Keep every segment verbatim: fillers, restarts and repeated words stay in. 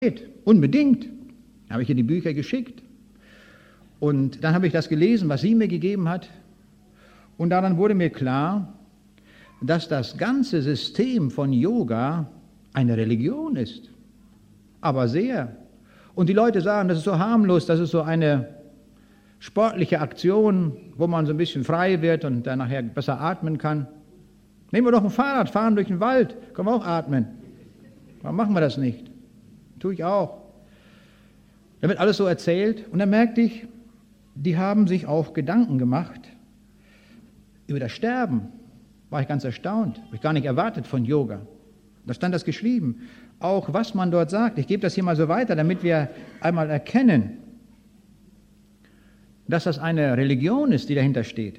Unbedingt. Da habe ich ihr die Bücher geschickt. Und dann habe ich das gelesen, was sie mir gegeben hat. Und daran wurde mir klar, dass das ganze System von Yoga eine Religion ist. Aber sehr. Und die Leute sagen, das ist so harmlos, das ist so eine sportliche Aktion, wo man so ein bisschen frei wird und dann nachher besser atmen kann. Nehmen wir doch ein Fahrrad, fahren durch den Wald, können wir auch atmen. Warum machen wir das nicht? Tue ich auch. Da wird alles so erzählt und dann merkte ich, die haben sich auch Gedanken gemacht über das Sterben. War ich ganz erstaunt, habe ich gar nicht erwartet von Yoga. Da stand das geschrieben. Auch was man dort sagt, ich gebe das hier mal so weiter, damit wir einmal erkennen, dass das eine Religion ist, die dahinter steht.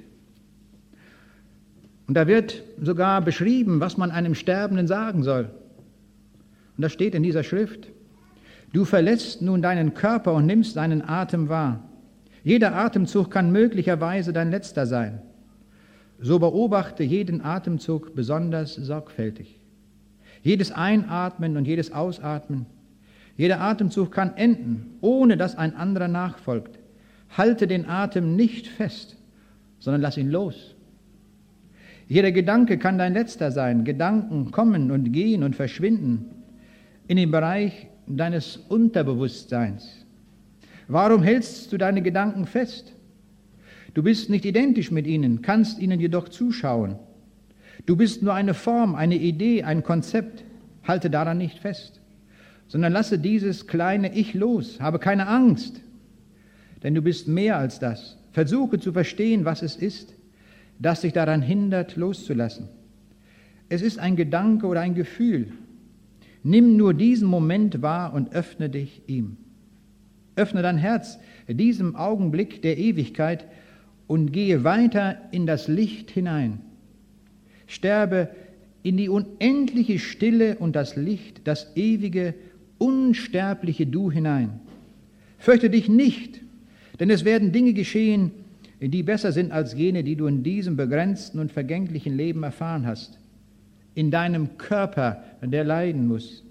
Und da wird sogar beschrieben, was man einem Sterbenden sagen soll. Und das steht in dieser Schrift. Du verlässt nun deinen Körper und nimmst deinen Atem wahr. Jeder Atemzug kann möglicherweise dein letzter sein. So beobachte jeden Atemzug besonders sorgfältig. Jedes Einatmen und jedes Ausatmen. Jeder Atemzug kann enden, ohne dass ein anderer nachfolgt. Halte den Atem nicht fest, sondern lass ihn los. Jeder Gedanke kann dein letzter sein. Gedanken kommen und gehen und verschwinden in dem Bereich deines Unterbewusstseins. Warum hältst du deine Gedanken fest? Du bist nicht identisch mit ihnen, kannst ihnen jedoch zuschauen. Du bist nur eine Form, eine Idee, ein Konzept. Halte daran nicht fest, sondern lasse dieses kleine Ich los. Habe keine Angst, denn du bist mehr als das. Versuche zu verstehen, was es ist, das dich daran hindert, loszulassen. Es ist ein Gedanke oder ein Gefühl. Nimm nur diesen Moment wahr und öffne dich ihm. Öffne dein Herz diesem Augenblick der Ewigkeit und gehe weiter in das Licht hinein. Sterbe in die unendliche Stille und das Licht, das ewige, unsterbliche Du hinein. Fürchte dich nicht, denn es werden Dinge geschehen, die besser sind als jene, die du in diesem begrenzten und vergänglichen Leben erfahren hast. In deinem Körper, der leiden muss.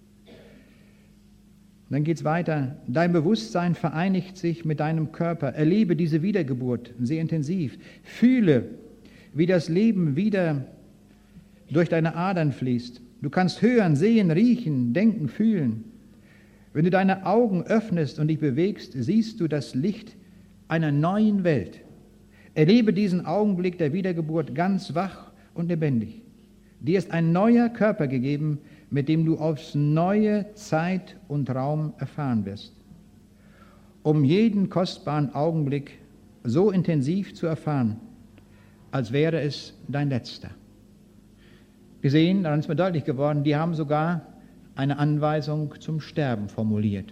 Dann geht es weiter. Dein Bewusstsein vereinigt sich mit deinem Körper. Erlebe diese Wiedergeburt sehr intensiv. Fühle, wie das Leben wieder durch deine Adern fließt. Du kannst hören, sehen, riechen, denken, fühlen. Wenn du deine Augen öffnest und dich bewegst, siehst du das Licht einer neuen Welt. Erlebe diesen Augenblick der Wiedergeburt ganz wach und lebendig. Dir ist ein neuer Körper gegeben, mit dem du aufs neue Zeit und Raum erfahren wirst. Um jeden kostbaren Augenblick so intensiv zu erfahren, als wäre es dein letzter. Wir sehen, daran ist mir deutlich geworden, die haben sogar eine Anweisung zum Sterben formuliert.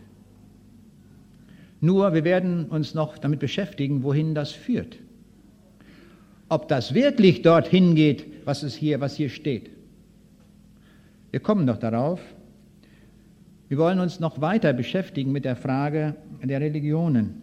Nur, wir werden uns noch damit beschäftigen, wohin das führt. Ob das wirklich dorthin geht, was es hier, was hier steht. Wir kommen noch darauf. Wir wollen uns noch weiter beschäftigen mit der Frage der Religionen.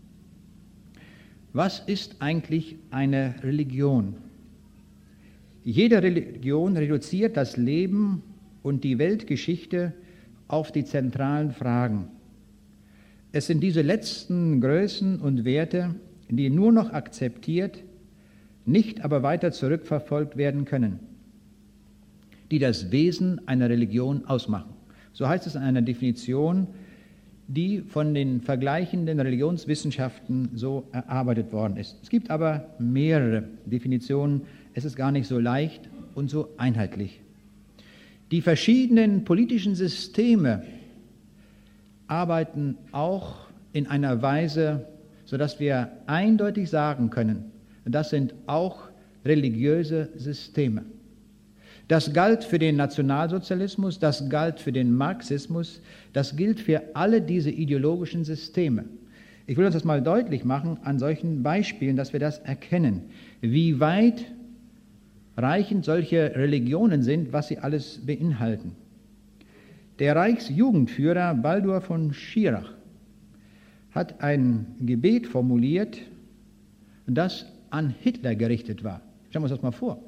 Was ist eigentlich eine Religion? Jede Religion reduziert das Leben und die Weltgeschichte auf die zentralen Fragen. Es sind diese letzten Größen und Werte, die nur noch akzeptiert, nicht aber weiter zurückverfolgt werden können, die das Wesen einer Religion ausmachen. So heißt es in einer Definition, die von den vergleichenden Religionswissenschaften so erarbeitet worden ist. Es gibt aber mehrere Definitionen, es ist gar nicht so leicht und so einheitlich. Die verschiedenen politischen Systeme arbeiten auch in einer Weise, sodass wir eindeutig sagen können, das sind auch religiöse Systeme. Das galt für den Nationalsozialismus, das galt für den Marxismus, das gilt für alle diese ideologischen Systeme. Ich will uns das mal deutlich machen an solchen Beispielen, dass wir das erkennen, wie weit reichend solche Religionen sind, was sie alles beinhalten. Der Reichsjugendführer Baldur von Schirach hat ein Gebet formuliert, das an Hitler gerichtet war. Stellen wir uns das mal vor.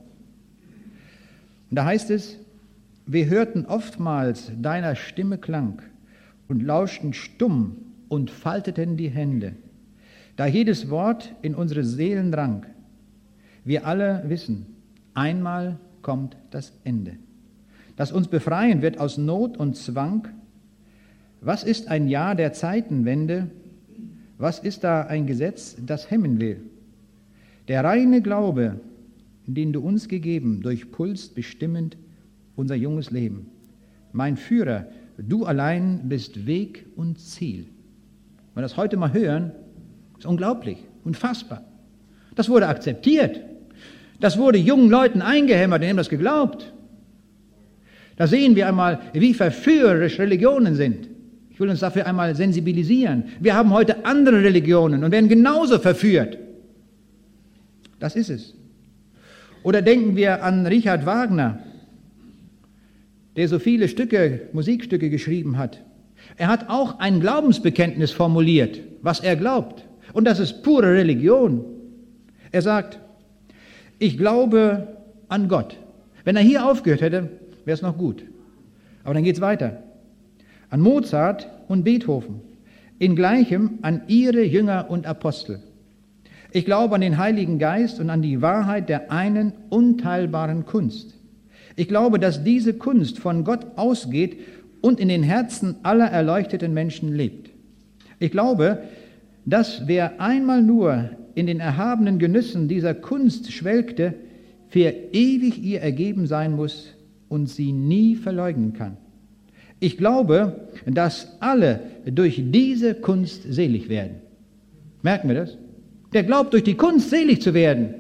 Und da heißt es, wir hörten oftmals deiner Stimme Klang und lauschten stumm und falteten die Hände, da jedes Wort in unsere Seelen drang. Wir alle wissen, einmal kommt das Ende, das uns befreien wird aus Not und Zwang. Was ist ein Jahr der Zeitenwende? Was ist da ein Gesetz, das hemmen will? Der reine Glaube, den du uns gegeben, durchpulst bestimmend unser junges Leben. Mein Führer, du allein bist Weg und Ziel. Wenn wir das heute mal hören, ist unglaublich, unfassbar. Das wurde akzeptiert. Das wurde jungen Leuten eingehämmert, die haben das geglaubt. Da sehen wir einmal, wie verführerisch Religionen sind. Ich will uns dafür einmal sensibilisieren. Wir haben heute andere Religionen und werden genauso verführt. Das ist es. Oder denken wir an Richard Wagner, der so viele Stücke, Musikstücke geschrieben hat. Er hat auch ein Glaubensbekenntnis formuliert, was er glaubt. Und das ist pure Religion. Er sagt, ich glaube an Gott. Wenn er hier aufgehört hätte, wäre es noch gut. Aber dann geht es weiter. An Mozart und Beethoven. In Gleichem an ihre Jünger und Apostel. Ich glaube an den Heiligen Geist und an die Wahrheit der einen unteilbaren Kunst. Ich glaube, dass diese Kunst von Gott ausgeht und in den Herzen aller erleuchteten Menschen lebt. Ich glaube, dass wer einmal nur in den erhabenen Genüssen dieser Kunst schwelgte, für ewig ihr ergeben sein muss und sie nie verleugnen kann. Ich glaube, dass alle durch diese Kunst selig werden. Merken wir das? Der glaubt, durch die Kunst selig zu werden.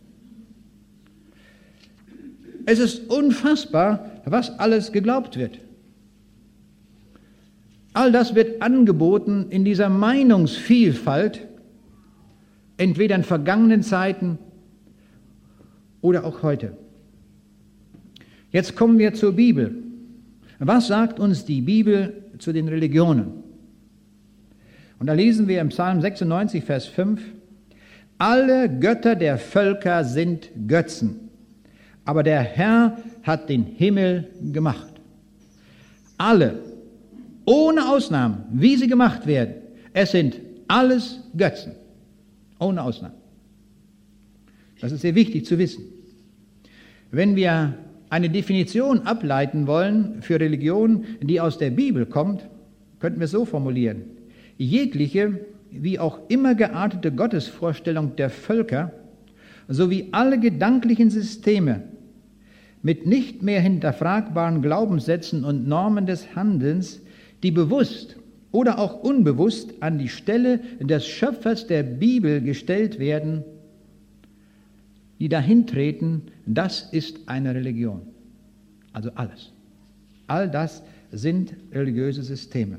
Es ist unfassbar, was alles geglaubt wird. All das wird angeboten in dieser Meinungsvielfalt, entweder in vergangenen Zeiten oder auch heute. Jetzt kommen wir zur Bibel. Was sagt uns die Bibel zu den Religionen? Und da lesen wir im Psalm sechsundneunzig, Vers fünf, alle Götter der Völker sind Götzen, aber der Herr hat den Himmel gemacht. Alle, ohne Ausnahmen, wie sie gemacht werden, es sind alles Götzen, ohne Ausnahmen. Das ist sehr wichtig zu wissen. Wenn wir eine Definition ableiten wollen für Religion, die aus der Bibel kommt, könnten wir es so formulieren. Jegliche, wie auch immer geartete Gottesvorstellung der Völker, sowie alle gedanklichen Systeme mit nicht mehr hinterfragbaren Glaubenssätzen und Normen des Handelns, die bewusst oder auch unbewusst an die Stelle des Schöpfers der Bibel gestellt werden, die dahin treten, das ist eine Religion. Also alles. All das sind religiöse Systeme.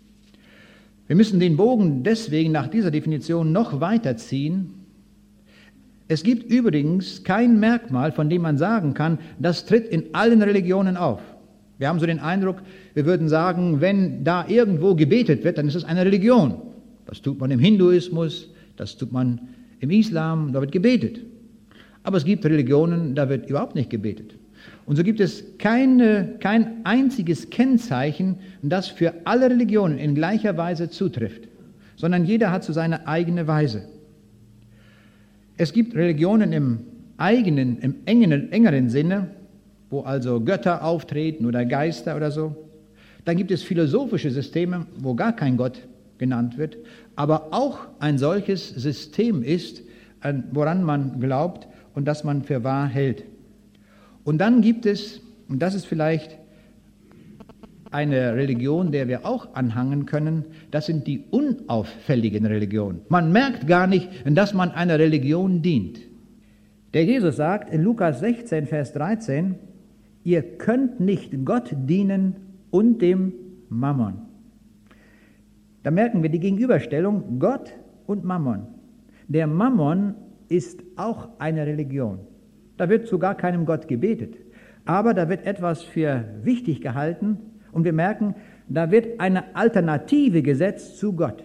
Wir müssen den Bogen deswegen nach dieser Definition noch weiterziehen. Es gibt übrigens kein Merkmal, von dem man sagen kann, das tritt in allen Religionen auf. Wir haben so den Eindruck, wir würden sagen, wenn da irgendwo gebetet wird, dann ist es eine Religion. Das tut man im Hinduismus, das tut man im Islam, da wird gebetet. Aber es gibt Religionen, da wird überhaupt nicht gebetet. Und so gibt es keine, kein einziges Kennzeichen, das für alle Religionen in gleicher Weise zutrifft, sondern jeder hat so seine eigene Weise. Es gibt Religionen im eigenen, im engen, engeren Sinne, wo also Götter auftreten oder Geister oder so. Dann gibt es philosophische Systeme, wo gar kein Gott genannt wird, aber auch ein solches System ist, woran man glaubt und das man für wahr hält. Und dann gibt es, und das ist vielleicht eine Religion, der wir auch anhangen können, das sind die unauffälligen Religionen. Man merkt gar nicht, dass man einer Religion dient. Der Jesus sagt in Lukas sechzehn, Vers dreizehn, ihr könnt nicht Gott dienen und dem Mammon. Da merken wir die Gegenüberstellung Gott und Mammon. Der Mammon ist auch eine Religion. Da wird zu gar keinem Gott gebetet. Aber da wird etwas für wichtig gehalten und wir merken, da wird eine Alternative gesetzt zu Gott.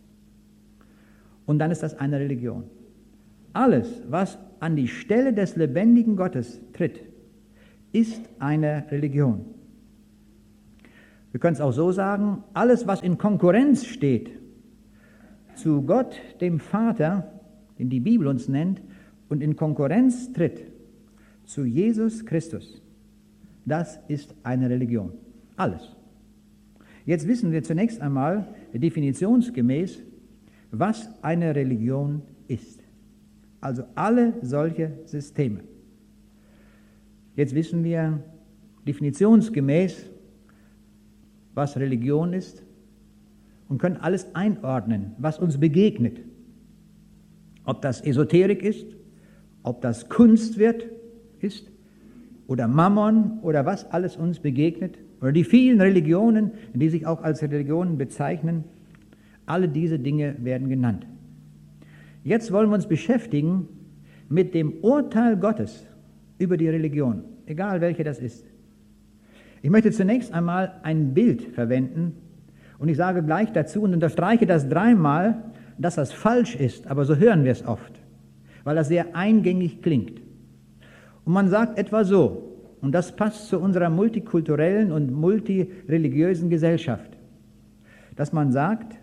Und dann ist das eine Religion. Alles, was an die Stelle des lebendigen Gottes tritt, ist eine Religion. Wir können es auch so sagen, alles, was in Konkurrenz steht zu Gott, dem Vater, den die Bibel uns nennt, und in Konkurrenz tritt zu Jesus Christus, das ist eine Religion. Alles. Jetzt wissen wir zunächst einmal definitionsgemäß, was eine Religion ist. Also alle solche Systeme. Jetzt wissen wir definitionsgemäß, was Religion ist und können alles einordnen, was uns begegnet. Ob das Esoterik ist, ob das Kunst wird, ist oder Mammon oder was alles uns begegnet oder die vielen Religionen, die sich auch als Religionen bezeichnen, alle diese Dinge werden genannt. Jetzt wollen wir uns beschäftigen mit dem Urteil Gottes über die Religion, egal welche das ist. Ich möchte zunächst einmal ein Bild verwenden und ich sage gleich dazu und unterstreiche das dreimal, dass das falsch ist, aber so hören wir es oft, weil das sehr eingängig klingt. Und man sagt etwa so, und das passt zu unserer multikulturellen und multireligiösen Gesellschaft, dass man sagt,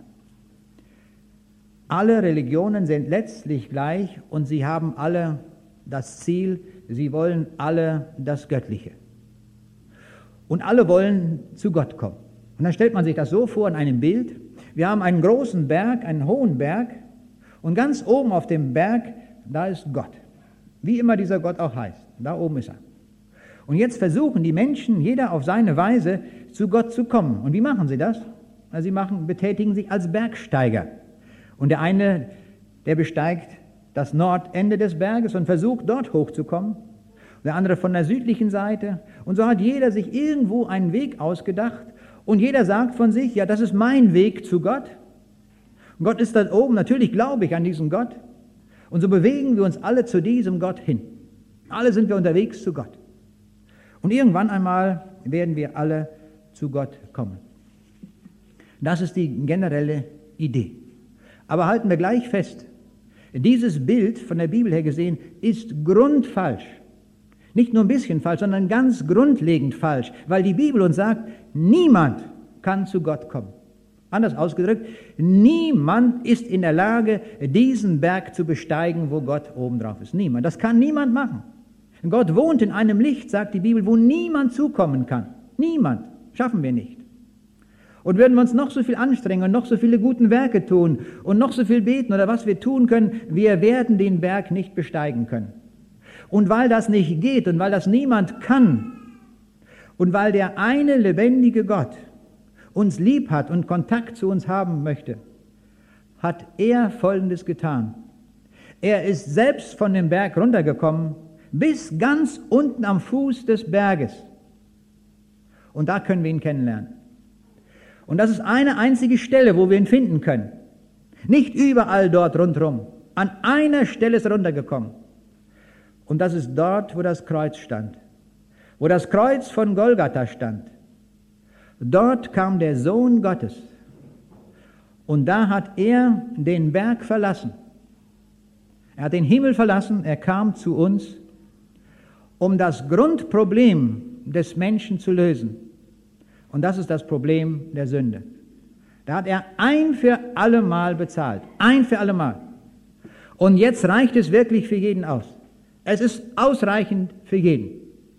alle Religionen sind letztlich gleich und sie haben alle das Ziel, sie wollen alle das Göttliche. Und alle wollen zu Gott kommen. Und dann stellt man sich das so vor in einem Bild. Wir haben einen großen Berg, einen hohen Berg, und ganz oben auf dem Berg, da ist Gott. Wie immer dieser Gott auch heißt. Da oben ist er. Und jetzt versuchen die Menschen, jeder auf seine Weise, zu Gott zu kommen. Und wie machen sie das? Also sie machen, betätigen sich als Bergsteiger. Und der eine, der besteigt das Nordende des Berges und versucht, dort hochzukommen. Der andere von der südlichen Seite. Und so hat jeder sich irgendwo einen Weg ausgedacht. Und jeder sagt von sich, ja, das ist mein Weg zu Gott. Und Gott ist da oben. Natürlich glaube ich an diesen Gott. Und so bewegen wir uns alle zu diesem Gott hin. Alle sind wir unterwegs zu Gott. Und irgendwann einmal werden wir alle zu Gott kommen. Das ist die generelle Idee. Aber halten wir gleich fest, dieses Bild von der Bibel her gesehen ist grundfalsch. Nicht nur ein bisschen falsch, sondern ganz grundlegend falsch, weil die Bibel uns sagt, niemand kann zu Gott kommen. Anders ausgedrückt, niemand ist in der Lage, diesen Berg zu besteigen, wo Gott oben drauf ist. Niemand. Das kann niemand machen. Gott wohnt in einem Licht, sagt die Bibel, wo niemand zukommen kann. Niemand. Schaffen wir nicht. Und würden wir uns noch so viel anstrengen und noch so viele guten Werke tun und noch so viel beten oder was wir tun können, wir werden den Berg nicht besteigen können. Und weil das nicht geht und weil das niemand kann und weil der eine lebendige Gott uns lieb hat und Kontakt zu uns haben möchte, hat er Folgendes getan. Er ist selbst von dem Berg runtergekommen, bis ganz unten am Fuß des Berges. Und da können wir ihn kennenlernen. Und das ist eine einzige Stelle, wo wir ihn finden können. Nicht überall dort rundherum. An einer Stelle ist er runtergekommen. Und das ist dort, wo das Kreuz stand. Wo das Kreuz von Golgatha stand. Dort kam der Sohn Gottes. Und da hat er den Berg verlassen. Er hat den Himmel verlassen, er kam zu uns, um das Grundproblem des Menschen zu lösen. Und das ist das Problem der Sünde. Da hat er ein für alle Mal bezahlt. Ein für alle Mal. Und jetzt reicht es wirklich für jeden aus. Es ist ausreichend für jeden.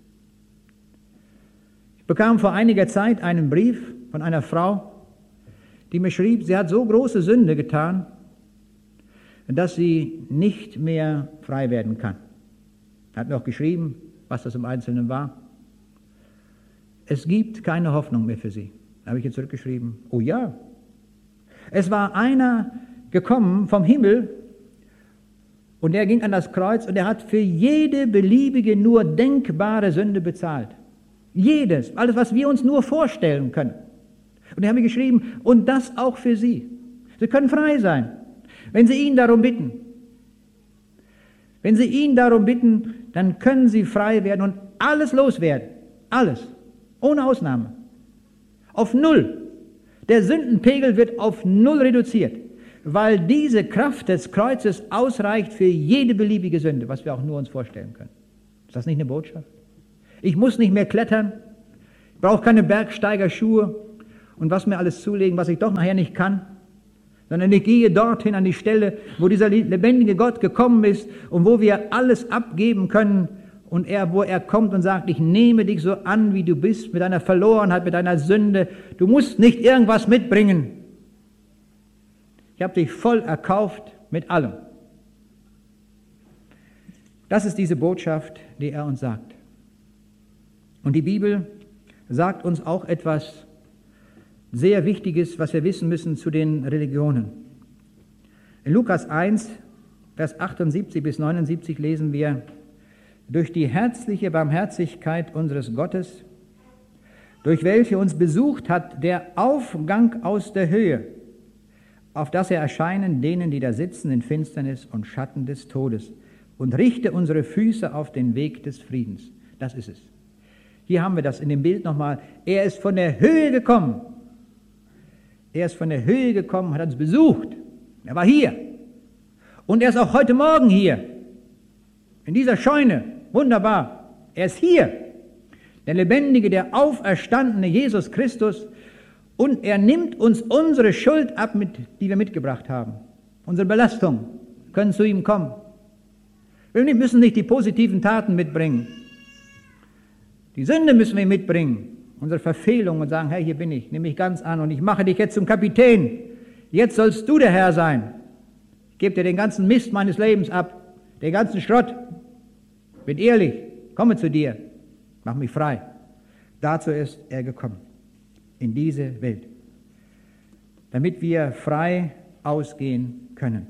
Ich bekam vor einiger Zeit einen Brief von einer Frau, die mir schrieb, sie hat so große Sünde getan, dass sie nicht mehr frei werden kann. Er hat mir auch geschrieben, was das im Einzelnen war. Es gibt keine Hoffnung mehr für sie. Da habe ich ihr zurückgeschrieben, oh ja. Es war einer gekommen vom Himmel und er ging an das Kreuz und er hat für jede beliebige, nur denkbare Sünde bezahlt. Jedes, alles, was wir uns nur vorstellen können. Und er hat mir geschrieben, und das auch für Sie. Sie können frei sein, wenn Sie ihn darum bitten. Wenn Sie ihn darum bitten, dann können Sie frei werden und alles loswerden. Alles. Ohne Ausnahme. Auf Null. Der Sündenpegel wird auf Null reduziert, weil diese Kraft des Kreuzes ausreicht für jede beliebige Sünde, was wir auch nur uns vorstellen können. Ist das nicht eine Botschaft? Ich muss nicht mehr klettern, ich brauche keine Bergsteigerschuhe, und was mir alles zulegen, was ich doch nachher nicht kann, sondern ich gehe dorthin an die Stelle, wo dieser lebendige Gott gekommen ist und wo wir alles abgeben können und er, wo er kommt und sagt, ich nehme dich so an, wie du bist, mit deiner Verlorenheit, mit deiner Sünde. Du musst nicht irgendwas mitbringen. Ich habe dich voll erkauft mit allem. Das ist diese Botschaft, die er uns sagt. Und die Bibel sagt uns auch etwas sehr Wichtiges, was wir wissen müssen zu den Religionen. In Lukas eins, Vers achtundsiebzig bis neunundsiebzig lesen wir, durch die herzliche Barmherzigkeit unseres Gottes, durch welche uns besucht hat der Aufgang aus der Höhe, auf das er erscheinen denen, die da sitzen in Finsternis und Schatten des Todes, und richte unsere Füße auf den Weg des Friedens. Das ist es. Hier haben wir das in dem Bild nochmal. Er ist von der Höhe gekommen. Er ist von der Höhe gekommen, hat uns besucht. Er war hier. Und er ist auch heute Morgen hier. In dieser Scheune. Wunderbar. Er ist hier. Der lebendige, der auferstandene Jesus Christus. Und er nimmt uns unsere Schuld ab, mit, die wir mitgebracht haben. Unsere Belastung. Wir können zu ihm kommen. Wir müssen nicht die positiven Taten mitbringen. Die Sünde müssen wir mitbringen. Unsere Verfehlung und sagen, hey, hier bin ich, nehme mich ganz an und ich mache dich jetzt zum Kapitän. Jetzt sollst du der Herr sein. Ich gebe dir den ganzen Mist meines Lebens ab, den ganzen Schrott. Bin ehrlich, komme zu dir, mach mich frei. Dazu ist er gekommen, in diese Welt, damit wir frei ausgehen können.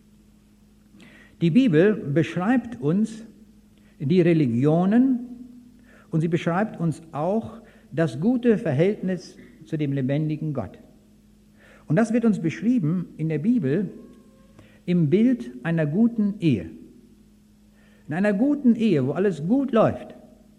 Die Bibel beschreibt uns die Religionen und sie beschreibt uns auch das gute Verhältnis zu dem lebendigen Gott. Und das wird uns beschrieben in der Bibel im Bild einer guten Ehe. In einer guten Ehe, wo alles gut läuft,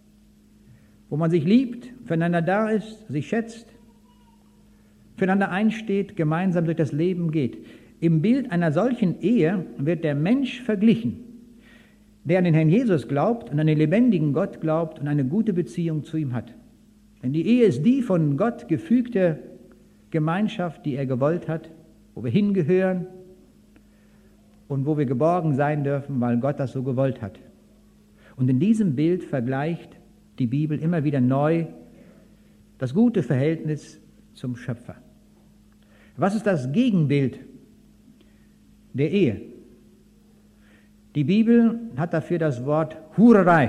wo man sich liebt, füreinander da ist, sich schätzt, füreinander einsteht, gemeinsam durch das Leben geht. Im Bild einer solchen Ehe wird der Mensch verglichen, der an den Herrn Jesus glaubt und an den lebendigen Gott glaubt und eine gute Beziehung zu ihm hat. Denn die Ehe ist die von Gott gefügte Gemeinschaft, die er gewollt hat, wo wir hingehören und wo wir geborgen sein dürfen, weil Gott das so gewollt hat. Und in diesem Bild vergleicht die Bibel immer wieder neu das gute Verhältnis zum Schöpfer. Was ist das Gegenbild der Ehe? Die Bibel hat dafür das Wort Hurerei.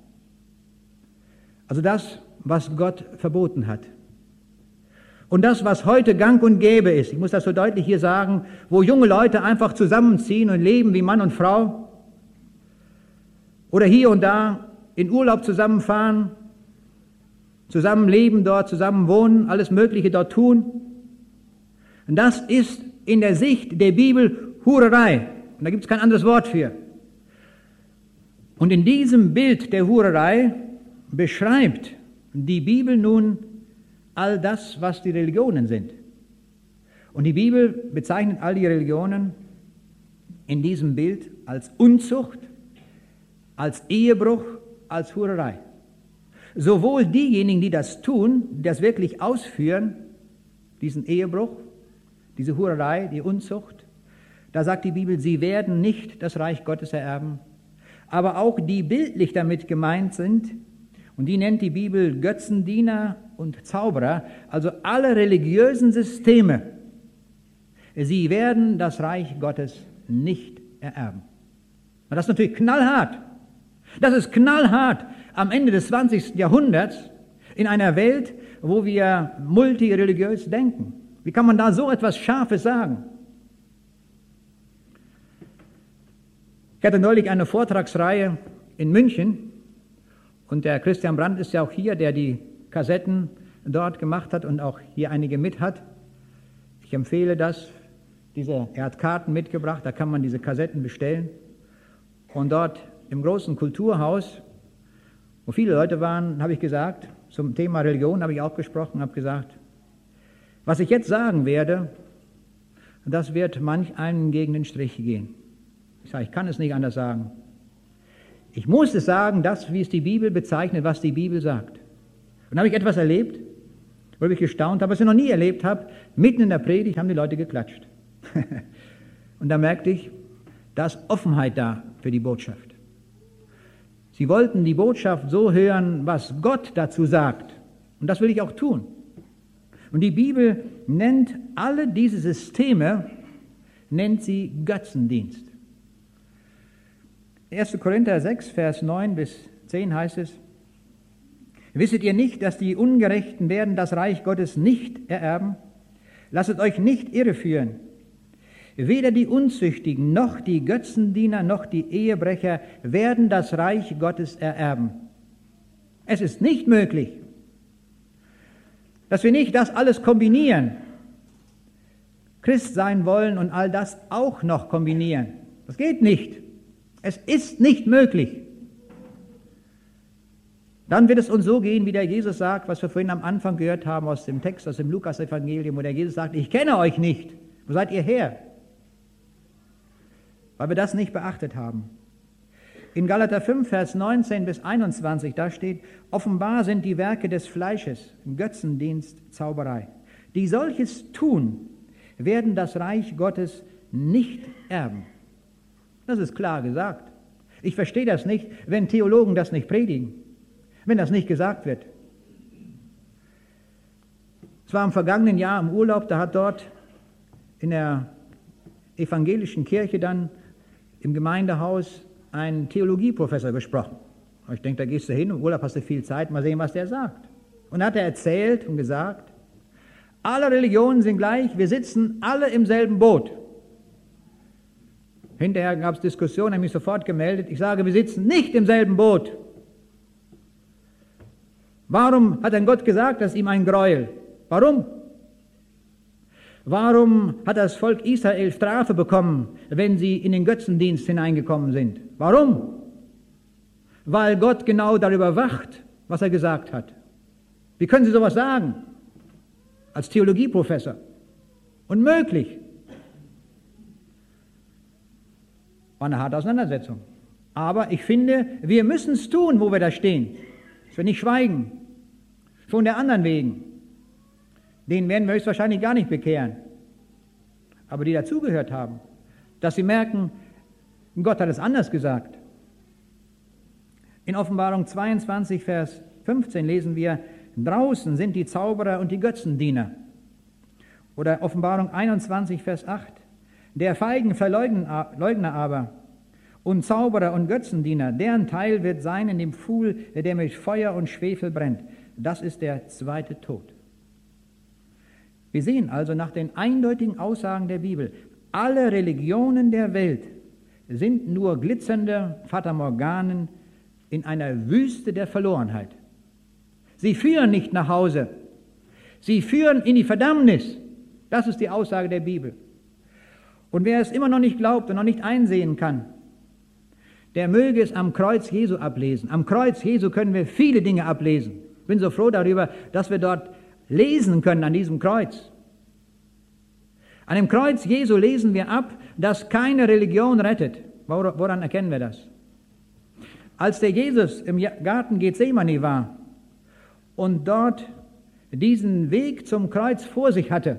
Also das, was Gott verboten hat. Und das, was heute gang und gäbe ist, ich muss das so deutlich hier sagen, wo junge Leute einfach zusammenziehen und leben wie Mann und Frau oder hier und da in Urlaub zusammenfahren, zusammen leben dort, zusammen wohnen, alles Mögliche dort tun. Und das ist in der Sicht der Bibel Hurerei. Und da gibt es kein anderes Wort für. Und in diesem Bild der Hurerei beschreibt die Bibel nun all das, was die Religionen sind. Und die Bibel bezeichnet all die Religionen in diesem Bild als Unzucht, als Ehebruch, als Hurerei. Sowohl diejenigen, die das tun, die das wirklich ausführen, diesen Ehebruch, diese Hurerei, die Unzucht, da sagt die Bibel, sie werden nicht das Reich Gottes ererben. Aber auch die bildlich damit gemeint sind, und die nennt die Bibel Götzendiener und Zauberer, also alle religiösen Systeme, sie werden das Reich Gottes nicht ererben. Und das ist natürlich knallhart. Das ist knallhart am Ende des zwanzigsten Jahrhunderts in einer Welt, wo wir multireligiös denken. Wie kann man da so etwas Scharfes sagen? Ich hatte neulich eine Vortragsreihe in München und der Christian Brandt ist ja auch hier, der die Kassetten dort gemacht hat und auch hier einige mit hat. Ich empfehle das. Diese, er hat Karten mitgebracht, da kann man diese Kassetten bestellen. Und dort im großen Kulturhaus, wo viele Leute waren, habe ich gesagt, zum Thema Religion habe ich auch gesprochen, habe gesagt, was ich jetzt sagen werde, das wird manch einen gegen den Strich gehen. Ich sage, ich kann es nicht anders sagen. Ich muss es sagen, das, wie es die Bibel bezeichnet, was die Bibel sagt. Und da habe ich etwas erlebt, worüber ich gestaunt habe, was ich noch nie erlebt habe. Mitten in der Predigt haben die Leute geklatscht. Und da merkte ich, da ist Offenheit da für die Botschaft. Sie wollten die Botschaft so hören, was Gott dazu sagt. Und das will ich auch tun. Und die Bibel nennt alle diese Systeme, nennt sie Götzendienst. erster Korinther sechs, Vers neun bis zehn heißt es: Wisset ihr nicht, dass die Ungerechten werden das Reich Gottes nicht ererben? Lasset euch nicht irreführen. Weder die Unzüchtigen, noch die Götzendiener, noch die Ehebrecher werden das Reich Gottes ererben. Es ist nicht möglich, dass wir nicht das alles kombinieren, Christ sein wollen und all das auch noch kombinieren. Das geht nicht. Es ist nicht möglich. Dann wird es uns so gehen, wie der Jesus sagt, was wir vorhin am Anfang gehört haben aus dem Text, aus dem Lukas-Evangelium, wo der Jesus sagt, ich kenne euch nicht. Wo seid ihr her? Weil wir das nicht beachtet haben. In Galater fünf, Vers neunzehn bis einundzwanzig, da steht, offenbar sind die Werke des Fleisches, Götzendienst, Zauberei. Die solches tun, werden das Reich Gottes nicht erben. Das ist klar gesagt. Ich verstehe das nicht, wenn Theologen das nicht predigen, wenn das nicht gesagt wird. Es war im vergangenen Jahr im Urlaub, da hat dort in der evangelischen Kirche dann im Gemeindehaus ein Theologieprofessor gesprochen. Ich denke, da gehst du hin, im Urlaub hast du viel Zeit, mal sehen, was der sagt. Und da hat er erzählt und gesagt, alle Religionen sind gleich, wir sitzen alle im selben Boot. Hinterher gab es Diskussionen, er hat mich sofort gemeldet. Ich sage, wir sitzen nicht im selben Boot. Warum hat denn Gott gesagt, dass ihm ein Gräuel? Warum? Warum hat das Volk Israel Strafe bekommen, wenn sie in den Götzendienst hineingekommen sind? Warum? Weil Gott genau darüber wacht, was er gesagt hat. Wie können Sie sowas sagen? Als Theologieprofessor. Unmöglich. War eine harte Auseinandersetzung. Aber ich finde, wir müssen es tun, wo wir da stehen. Dass wir nicht schweigen. Schon der anderen wegen. Den werden wir höchstwahrscheinlich gar nicht bekehren. Aber die dazugehört haben, dass sie merken, Gott hat es anders gesagt. In Offenbarung zweiundzwanzig, Vers fünfzehn lesen wir, draußen sind die Zauberer und die Götzendiener. Oder Offenbarung einundzwanzig, Vers acht, der feigen Verleugner aber und Zauberer und Götzendiener, deren Teil wird sein in dem Pfuhl, der mit Feuer und Schwefel brennt. Das ist der zweite Tod. Wir sehen also nach den eindeutigen Aussagen der Bibel, alle Religionen der Welt sind nur glitzernde Fatamorganen in einer Wüste der Verlorenheit. Sie führen nicht nach Hause. Sie führen in die Verdammnis. Das ist die Aussage der Bibel. Und wer es immer noch nicht glaubt und noch nicht einsehen kann, der möge es am Kreuz Jesu ablesen. Am Kreuz Jesu können wir viele Dinge ablesen. Ich bin so froh darüber, dass wir dort lesen können an diesem Kreuz. An dem Kreuz Jesu lesen wir ab, dass keine Religion rettet. Woran erkennen wir das? Als der Jesus im Garten Gethsemane war und dort diesen Weg zum Kreuz vor sich hatte,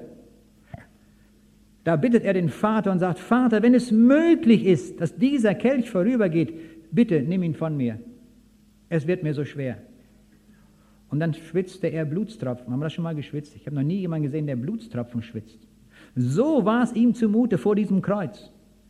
da bittet er den Vater und sagt, Vater, wenn es möglich ist, dass dieser Kelch vorübergeht, bitte nimm ihn von mir. Es wird mir so schwer. Und dann schwitzte er Blutstropfen. Haben wir das schon mal geschwitzt? Ich habe noch nie jemanden gesehen, der Blutstropfen schwitzt. So war es ihm zumute vor diesem Kreuz.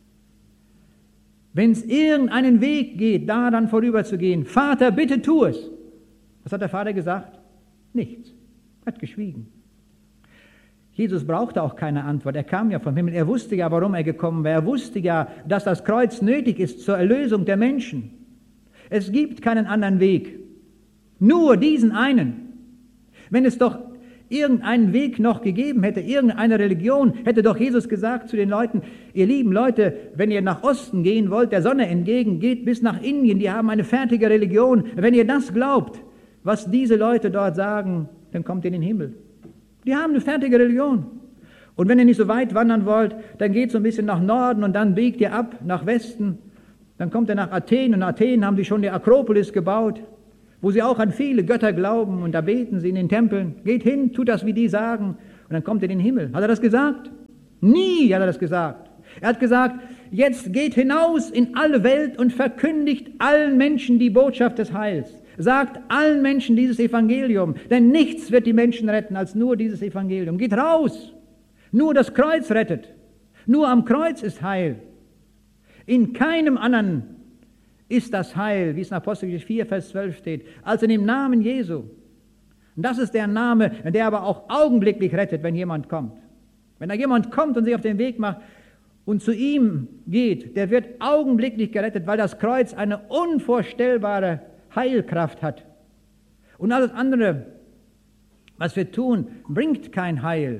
Wenn es irgendeinen Weg geht, da dann vorüberzugehen, Vater, bitte tu es. Was hat der Vater gesagt? Nichts. Er hat geschwiegen. Jesus brauchte auch keine Antwort. Er kam ja vom Himmel. Er wusste ja, warum er gekommen war. Er wusste ja, dass das Kreuz nötig ist zur Erlösung der Menschen. Es gibt keinen anderen Weg. Nur diesen einen. Wenn es doch irgendeinen Weg noch gegeben hätte, irgendeine Religion, hätte doch Jesus gesagt zu den Leuten, ihr lieben Leute, wenn ihr nach Osten gehen wollt, der Sonne entgegen, geht bis nach Indien, die haben eine fertige Religion. Wenn ihr das glaubt, was diese Leute dort sagen, dann kommt ihr in den Himmel. Die haben eine fertige Religion. Und wenn ihr nicht so weit wandern wollt, dann geht so ein bisschen nach Norden und dann biegt ihr ab nach Westen. Dann kommt ihr nach Athen und in Athen haben sie schon die Akropolis gebaut. wo sie auch an viele Götter glauben und da beten sie in den Tempeln. Geht hin, tut das, wie die sagen, und dann kommt ihr in den Himmel. Hat er das gesagt? Nie hat er das gesagt. Er hat gesagt, jetzt geht hinaus in alle Welt und verkündigt allen Menschen die Botschaft des Heils. Sagt allen Menschen dieses Evangelium, denn nichts wird die Menschen retten als nur dieses Evangelium. Geht raus! Nur das Kreuz rettet. Nur am Kreuz ist Heil. In keinem anderen ist das Heil, wie es in Apostelgeschichte vier, Vers zwölf steht, als in dem Namen Jesu. Und das ist der Name, der aber auch augenblicklich rettet, wenn jemand kommt. Wenn da jemand kommt und sich auf den Weg macht und zu ihm geht, der wird augenblicklich gerettet, weil das Kreuz eine unvorstellbare Heilkraft hat. Und alles andere, was wir tun, bringt kein Heil.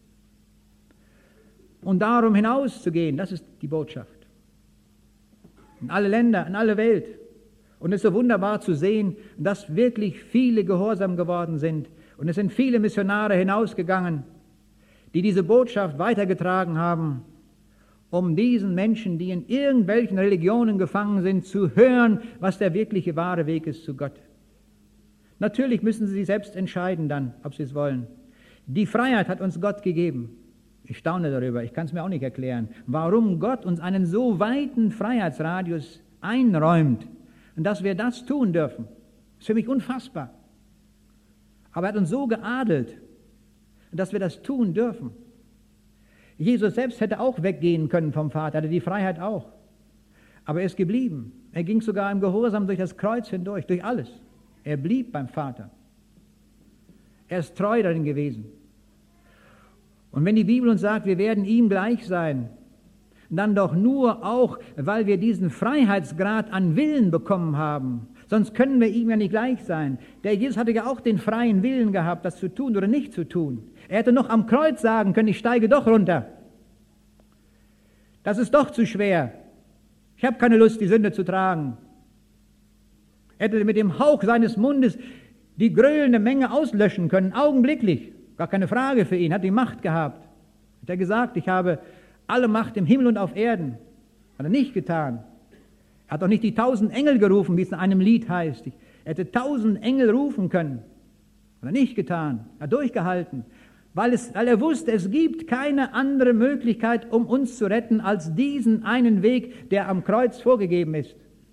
Und darum hinauszugehen, das ist die Botschaft. In alle Länder, in alle Welt. Und es ist so wunderbar zu sehen, dass wirklich viele gehorsam geworden sind. Und es sind viele Missionare hinausgegangen, die diese Botschaft weitergetragen haben, um diesen Menschen, die in irgendwelchen Religionen gefangen sind, zu hören, was der wirkliche wahre Weg ist zu Gott. Natürlich müssen sie sich selbst entscheiden dann, ob sie es wollen. Die Freiheit hat uns Gott gegeben. Ich staune darüber, ich kann es mir auch nicht erklären, warum Gott uns einen so weiten Freiheitsradius einräumt und dass wir das tun dürfen. Das ist für mich unfassbar. Aber er hat uns so geadelt, dass wir das tun dürfen. Jesus selbst hätte auch weggehen können vom Vater, hatte die Freiheit auch. Aber er ist geblieben. Er ging sogar im Gehorsam durch das Kreuz hindurch, durch alles. Er blieb beim Vater. Er ist treu darin gewesen. Und wenn die Bibel uns sagt, wir werden ihm gleich sein, dann doch nur auch, weil wir diesen Freiheitsgrad an Willen bekommen haben. Sonst können wir ihm ja nicht gleich sein. Der Jesus hatte ja auch den freien Willen gehabt, das zu tun oder nicht zu tun. Er hätte noch am Kreuz sagen können, ich steige doch runter. Das ist doch zu schwer. Ich habe keine Lust, die Sünde zu tragen. Er hätte mit dem Hauch seines Mundes die gröhlende Menge auslöschen können, augenblicklich. Gar keine Frage für ihn, hat die Macht gehabt. Hat er gesagt, ich habe alle Macht im Himmel und auf Erden. Hat er nicht getan. Er hat auch nicht die tausend Engel gerufen, wie es in einem Lied heißt. Er hätte tausend Engel rufen können. Hat er nicht getan. Er hat durchgehalten. Weil, es, weil er wusste, es gibt keine andere Möglichkeit, um uns zu retten, als diesen einen Weg, der am Kreuz vorgegeben ist.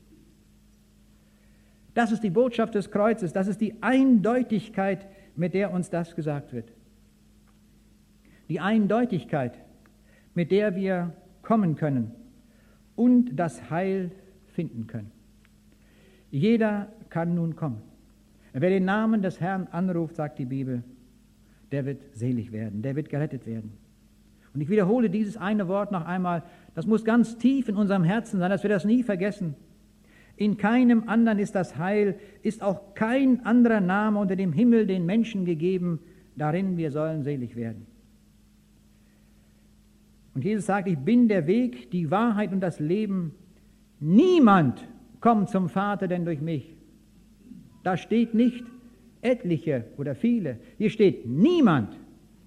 Das ist die Botschaft des Kreuzes. Das ist die Eindeutigkeit, mit der uns das gesagt wird. Die Eindeutigkeit, mit der wir kommen können und das Heil finden können. Jeder kann nun kommen. Wer den Namen des Herrn anruft, sagt die Bibel, der wird selig werden, der wird gerettet werden. Und ich wiederhole dieses eine Wort noch einmal, das muss ganz tief in unserem Herzen sein, dass wir das nie vergessen. In keinem anderen ist das Heil, ist auch kein anderer Name unter dem Himmel den Menschen gegeben, darin wir sollen selig werden. Und Jesus sagt, ich bin der Weg, die Wahrheit und das Leben. Niemand kommt zum Vater denn durch mich. Da steht nicht etliche oder viele. Hier steht niemand.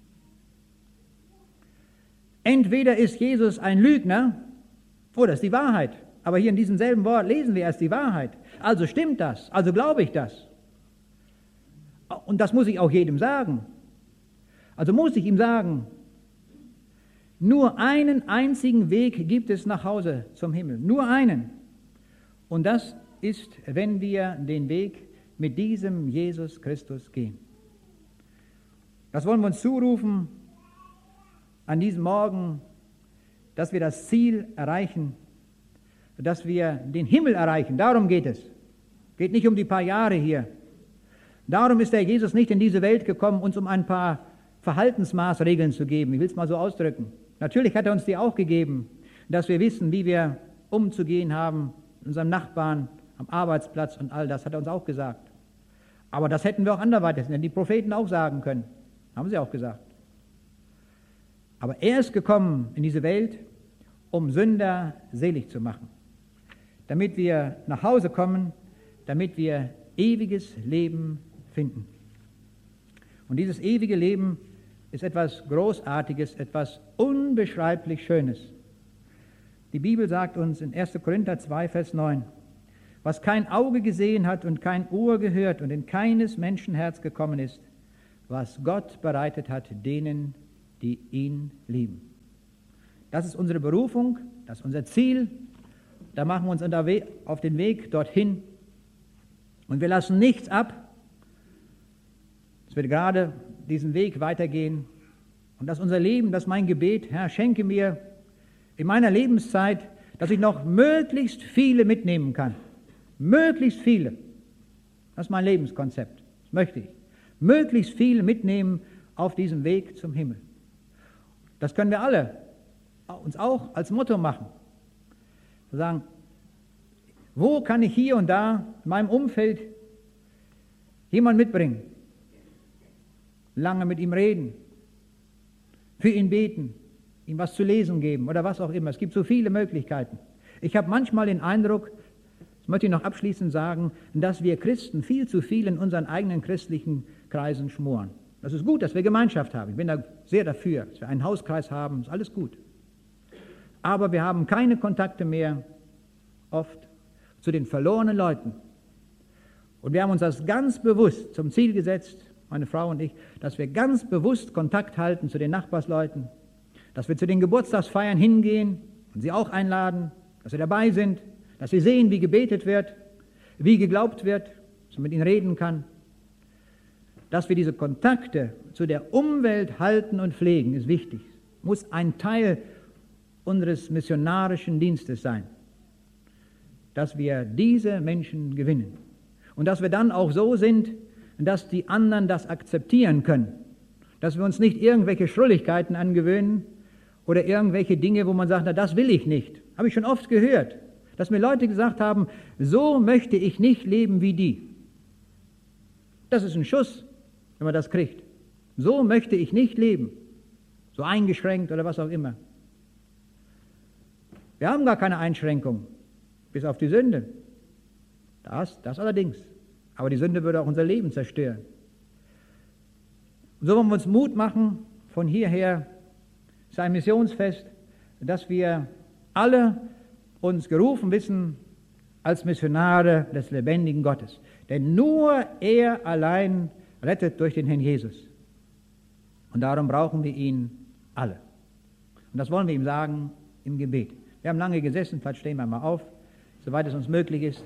Entweder ist Jesus ein Lügner oder ist die Wahrheit. Aber hier in diesem selben Wort lesen wir erst die Wahrheit. Also stimmt das, also glaube ich das. Und das muss ich auch jedem sagen. Also muss ich ihm sagen, nur einen einzigen Weg gibt es nach Hause zum Himmel. Nur einen. Und das ist, wenn wir den Weg mit diesem Jesus Christus gehen. Das wollen wir uns zurufen an diesem Morgen, dass wir das Ziel erreichen, dass wir den Himmel erreichen. Darum geht es. Geht nicht um die paar Jahre hier. Darum ist der Jesus nicht in diese Welt gekommen, uns um ein paar Verhaltensmaßregeln zu geben. Ich will es mal so ausdrücken. Natürlich hat er uns die auch gegeben, dass wir wissen, wie wir umzugehen haben mit unserem Nachbarn, am Arbeitsplatz und all das hat er uns auch gesagt. Aber das hätten wir auch anderweitig, denn die Propheten auch sagen können. Haben sie auch gesagt. Aber er ist gekommen in diese Welt, um Sünder selig zu machen. Damit wir nach Hause kommen, damit wir ewiges Leben finden. Und dieses ewige Leben ist etwas Großartiges, etwas unbeschreiblich Schönes. Die Bibel sagt uns in erster Korinther zwei, Vers neun, was kein Auge gesehen hat und kein Ohr gehört und in keines Menschen Herz gekommen ist, was Gott bereitet hat denen, die ihn lieben. Das ist unsere Berufung, das ist unser Ziel. Da machen wir uns auf den Weg dorthin und wir lassen nichts ab, dass wir gerade diesen Weg weitergehen. Und das ist unser Leben, das ist mein Gebet. Herr, schenke mir in meiner Lebenszeit, dass ich noch möglichst viele mitnehmen kann. Möglichst viele. Das ist mein Lebenskonzept. Das möchte ich. Möglichst viele mitnehmen auf diesem Weg zum Himmel. Das können wir alle uns auch als Motto machen. Wir sagen, wo kann ich hier und da in meinem Umfeld jemanden mitbringen? Lange mit ihm reden, für ihn beten, ihm was zu lesen geben oder was auch immer. Es gibt so viele Möglichkeiten. Ich habe manchmal den Eindruck, das möchte ich noch abschließend sagen, dass wir Christen viel zu viel in unseren eigenen christlichen Kreisen schmoren. Das ist gut, dass wir Gemeinschaft haben. Ich bin da sehr dafür, dass wir einen Hauskreis haben, ist alles gut. Aber wir haben keine Kontakte mehr, oft, zu den verlorenen Leuten. Und wir haben uns das ganz bewusst zum Ziel gesetzt, meine Frau und ich, dass wir ganz bewusst Kontakt halten zu den Nachbarsleuten, dass wir zu den Geburtstagsfeiern hingehen und sie auch einladen, dass wir dabei sind, dass wir sehen, wie gebetet wird, wie geglaubt wird, dass man mit ihnen reden kann. Dass wir diese Kontakte zu der Umwelt halten und pflegen, ist wichtig. Muss ein Teil unseres missionarischen Dienstes sein, dass wir diese Menschen gewinnen. Und dass wir dann auch so sind, dass die anderen das akzeptieren können. Dass wir uns nicht irgendwelche Schrulligkeiten angewöhnen oder irgendwelche Dinge, wo man sagt, na, das will ich nicht. Habe ich schon oft gehört, dass mir Leute gesagt haben, so möchte ich nicht leben wie die. Das ist ein Schuss, wenn man das kriegt. So möchte ich nicht leben. So eingeschränkt oder was auch immer. Wir haben gar keine Einschränkung, bis auf die Sünde. Das, das allerdings. Aber die Sünde würde auch unser Leben zerstören. Und so wollen wir uns Mut machen, von hierher, es ist ein Missionsfest, dass wir alle uns gerufen wissen als Missionare des lebendigen Gottes. Denn nur er allein rettet durch den Herrn Jesus. Und darum brauchen wir ihn alle. Und das wollen wir ihm sagen im Gebet. Wir haben lange gesessen, vielleicht stehen wir mal auf, soweit es uns möglich ist.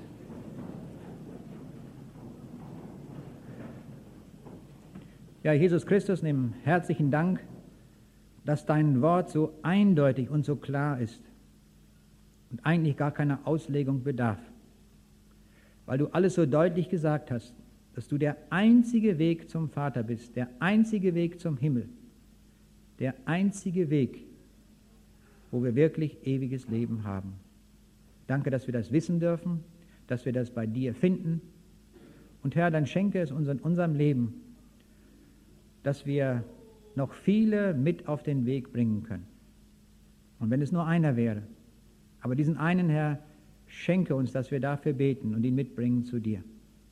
Ja, Jesus Christus, nimm herzlichen Dank, dass dein Wort so eindeutig und so klar ist und eigentlich gar keiner Auslegung bedarf, weil du alles so deutlich gesagt hast, dass du der einzige Weg zum Vater bist, der einzige Weg zum Himmel, der einzige Weg, wo wir wirklich ewiges Leben haben. Danke, dass wir das wissen dürfen, dass wir das bei dir finden. Und Herr, dann schenke es uns in unserem Leben, dass wir noch viele mit auf den Weg bringen können. Und wenn es nur einer wäre, aber diesen einen, Herr, schenke uns, dass wir dafür beten und ihn mitbringen zu dir.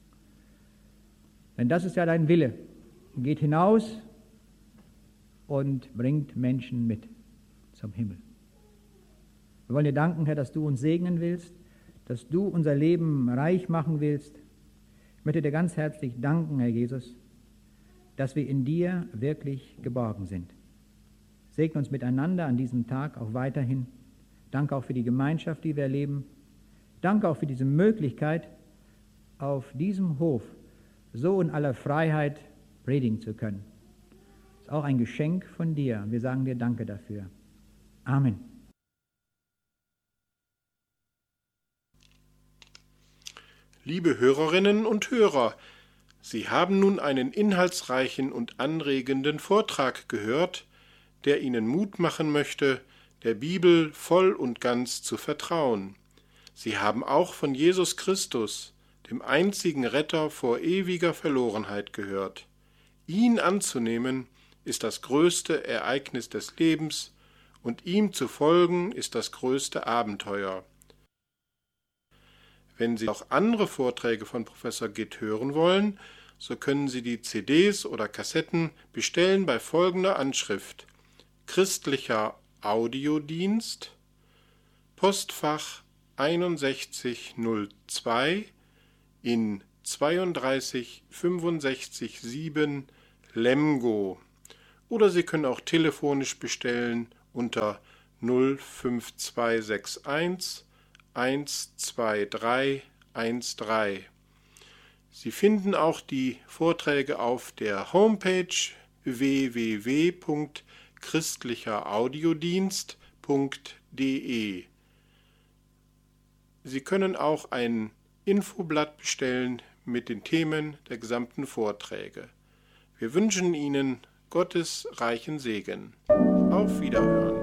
Denn das ist ja dein Wille. Geht hinaus und bringt Menschen mit zum Himmel. Wir wollen dir danken, Herr, dass du uns segnen willst, dass du unser Leben reich machen willst. Ich möchte dir ganz herzlich danken, Herr Jesus, dass wir in dir wirklich geborgen sind. Segne uns miteinander an diesem Tag auch weiterhin. Danke auch für die Gemeinschaft, die wir erleben. Danke auch für diese Möglichkeit, auf diesem Hof so in aller Freiheit predigen zu können. Das ist auch ein Geschenk von dir. Wir sagen dir Danke dafür. Amen. Liebe Hörerinnen und Hörer, Sie haben nun einen inhaltsreichen und anregenden Vortrag gehört, der Ihnen Mut machen möchte, der Bibel voll und ganz zu vertrauen. Sie haben auch von Jesus Christus, dem einzigen Retter vor ewiger Verlorenheit, gehört. Ihn anzunehmen ist das größte Ereignis des Lebens und ihm zu folgen ist das größte Abenteuer. Wenn Sie auch andere Vorträge von Professor Gitt hören wollen, so können Sie die C Ds oder Kassetten bestellen bei folgender Anschrift: Christlicher Audiodienst, Postfach einundsechzig null zwei in zweiunddreißig fünfundsechzig sieben Lemgo. Oder Sie können auch telefonisch bestellen unter null fünf zwei sechs eins eins zwei drei eins drei. Sie finden auch die Vorträge auf der Homepage w w w punkt christlicher audiodienst punkt de. Sie können auch ein Infoblatt bestellen mit den Themen der gesamten Vorträge. Wir wünschen Ihnen Gottes reichen Segen. Auf Wiederhören.